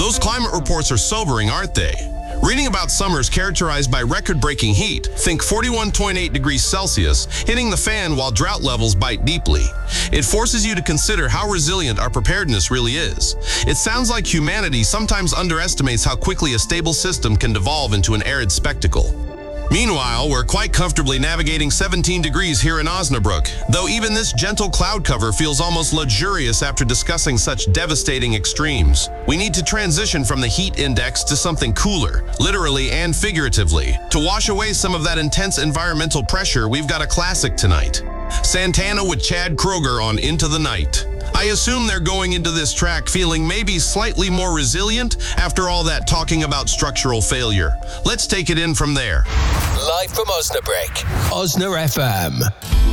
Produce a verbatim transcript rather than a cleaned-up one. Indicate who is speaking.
Speaker 1: Those climate reports are sobering, aren't they? Reading about summers characterized by record-breaking heat, think forty-one point eight degrees Celsius, hitting the fan while drought levels bite deeply. It forces you to consider how resilient our preparedness really is. It sounds like humanity sometimes underestimates how quickly a stable system can devolve into an arid spectacle. Meanwhile, we're quite comfortably navigating seventeen degrees here in Osnabrück, though even this gentle cloud cover feels almost luxurious after discussing such devastating extremes. We need to transition from the heat index to something cooler, literally and figuratively. To wash away some of that intense environmental pressure, we've got a classic tonight. Santana with Chad Kroeger on Into the Night. I assume they're going into this track feeling maybe slightly more resilient after all that talking about structural failure. Let's take it in from there.
Speaker 2: Live from Osnabrück, Osna F M.